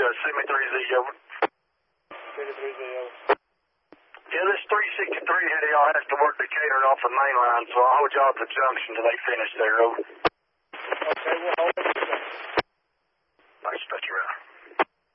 send me 3Z, over. 3Z, over. Yeah, this 363 head of y'all has to work Decatur off the main line, so I'll hold y'all at the junction till they finish there, over.